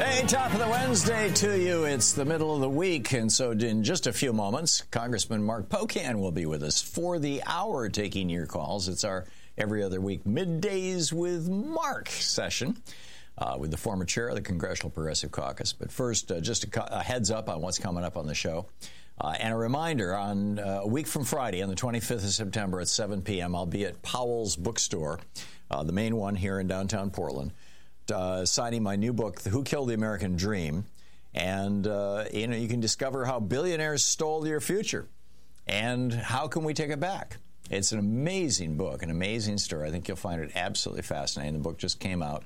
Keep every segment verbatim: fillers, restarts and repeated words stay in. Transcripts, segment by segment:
Hey, top of the Wednesday to you. It's the middle of the week, and so in just a few moments, Congressman Mark Pocan will be with us for the hour taking your calls. It's our every other week Middays with Mark session uh, with the former chair of the Congressional Progressive Caucus. But first, uh, just a, a heads up on what's coming up on the show. Uh, and a reminder, on uh, a week from Friday, on the twenty-fifth of September at seven p.m., I'll be at Powell's Bookstore, uh, the main one here in downtown Portland, Uh, signing my new book, Who Killed the American Dream. And, uh, you know, you can discover how billionaires stole your future and how can we take it back. It's an amazing book, an amazing story. I think you'll find it absolutely fascinating. The book just came out,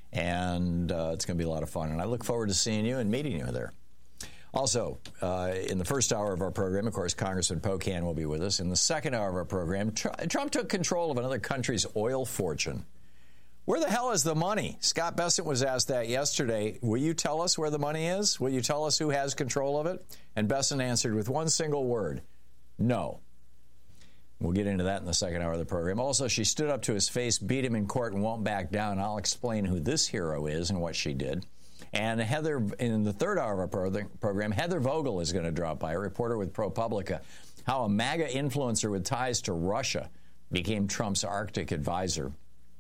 and uh, it's going to be a lot of fun. And I look forward to seeing you and meeting you there. Also, uh, in the first hour of our program, of course, Congressman Pocan will be with us. In the second hour of our program, Tr- Trump took control of another country's oil fortune. Where the hell is the money? Scott Bessent was asked that yesterday. Will you tell us where the money is? Will you tell us who has control of it? And Bessent answered with one single word, no. We'll get into that in the second hour of the program. Also, she stood up to his face, beat him in court, and won't back down. I'll explain who this hero is and what she did. And Heather, in the third hour of our pro- program, Heather Vogel is going to drop by, a reporter with ProPublica, how a MAGA influencer with ties to Russia became Trump's Arctic advisor.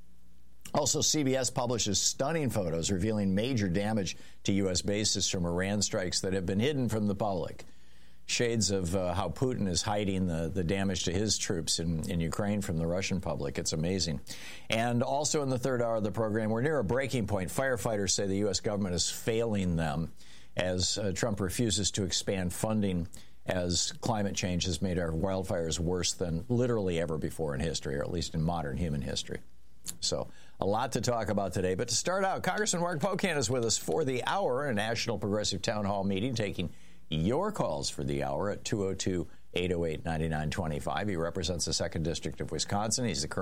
Also, C B S publishes stunning photos revealing major damage to U S bases from Iran strikes that have been hidden from the public. Shades of uh, how Putin is hiding the, the damage to his troops in, in Ukraine from the Russian public. It's amazing. And also in the third hour of the program, we're near a breaking point. Firefighters say the U S government is failing them as uh, Trump refuses to expand funding as climate change has made our wildfires worse than literally ever before in history, or at least in modern human history. So a lot to talk about today. But to start out, Congressman Mark Pocan is with us for the hour, a National Progressive Town Hall meeting, taking your calls for the hour at two oh two, eight oh eight, nine nine two five. He represents the second District of Wisconsin. He's the current